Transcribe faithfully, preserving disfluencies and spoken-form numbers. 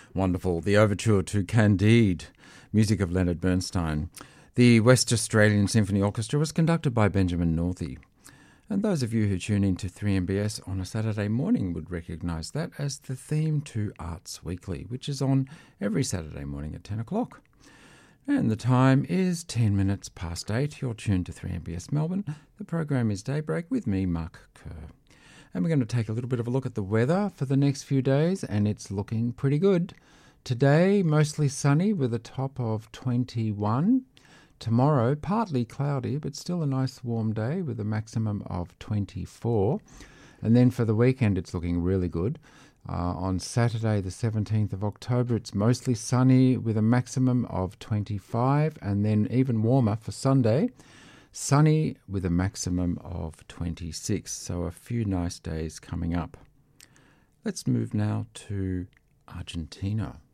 Wonderful. The overture to Candide, music of Leonard Bernstein. The West Australian Symphony Orchestra was conducted by Benjamin Northey. And those of you who tune in to three M B S on a Saturday morning would recognise that as the theme to Arts Weekly, which is on every Saturday morning at ten o'clock. And the time is ten minutes past eight. You're tuned to three M B S Melbourne. The program is Daybreak with me, Mark Kerr. And we're going to take a little bit of a look at the weather for the next few days, and it's looking pretty good. Today, mostly sunny with a top of twenty-one. Tomorrow, partly cloudy, but still a nice warm day with a maximum of twenty-four. And then for the weekend, it's looking really good. Uh, on Saturday, the seventeenth of October, it's mostly sunny with a maximum of twenty-five, and then even warmer for Sunday, sunny with a maximum of twenty-six. So a few nice days coming up. Let's move now to Argentina.